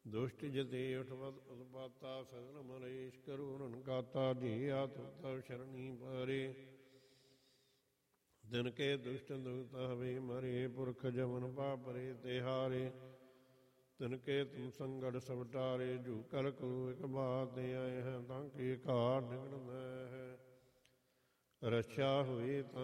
ਦੁਸ਼ਟ ਜਤੇ ਉਠਵਤ ਉਤਪਾਤਾ ਸਗਲ ਮਲੇਸ਼ ਕਰੂਰਨ ਕਾਤਾ ਜੀ ਆਤੁ ਸ਼ਰਣੀ ਪਾਰੇ ਦਿਨ ਕੇ ਦੁਸ਼ਟ ਦੁਖਤ ਹਵੇ ਮਰੇ ਪੁਰਖ ਜਮਨ ਪਾਪਰੇ ਤਿਹਾਰੇ ਤਿਨ ਕੇ ਤੁਮ ਸੰਗੜ ਸਭ ਟਾਰੇ ਜੂ ਕਲ ਕੋ ਇਕ ਬਾਤ ਆਏ ਹੈ ਤਾਂ ਕੀ ਕਾਰ ਨਿਕਲਦਾ ਹੈ ਰਛਾ ਹੋਈ ਤਾਂ